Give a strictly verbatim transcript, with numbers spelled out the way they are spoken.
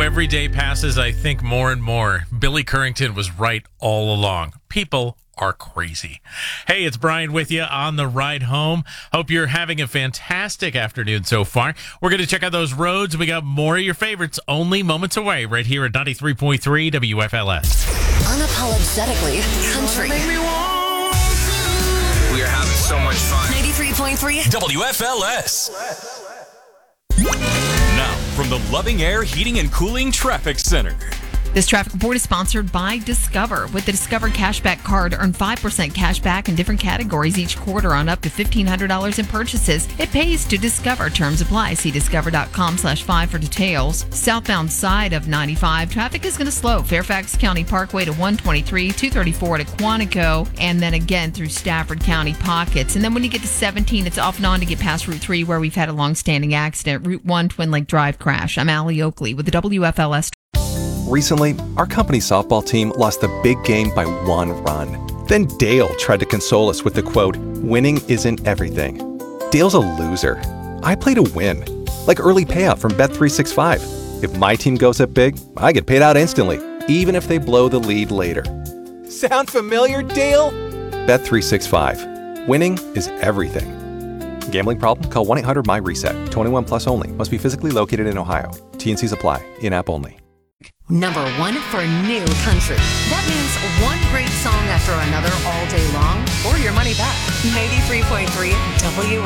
every day passes, I think more and more Billy Currington was right all along. People are crazy. Hey, it's Brian with you on the ride home. Hope you're having a fantastic afternoon so far. We're going to check out those roads. We got more of your favorites only moments away right here at ninety-three point three W F L S. Unapologetically country. We are having so much fun. ninety-three point three W F L S. Now, from the Loving Air Heating and Cooling Traffic Center. This traffic report is sponsored by Discover. With the Discover Cashback Card, earn five percent cash back in different categories each quarter on up to fifteen hundred dollars in purchases. It pays to Discover. Terms apply. See discover.com slash five for details. Southbound side of ninety-five, traffic is going to slow. Fairfax County Parkway to one twenty-three, two thirty-four to Quantico, and then again through Stafford County pockets. And then when you get to seventeen, it's off and on to get past Route three, where we've had a long-standing accident. Route one, Twin Lake Drive crash. I'm Allie Oakley with the W F L S. Recently, our company softball team lost the big game by one run. Then Dale tried to console us with the quote, "Winning isn't everything." Dale's a loser. I play to win. Like early payout from Bet three sixty-five. If my team goes up big, I get paid out instantly, even if they blow the lead later. Sound familiar, Dale? Bet three sixty-five. Winning is everything. Gambling problem? Call one eight hundred M Y reset. twenty-one plus only. Must be physically located in Ohio. T N Cs apply. In-app only. Number one for new country. That means one great song after another all day long, or your money back. ninety-three point three W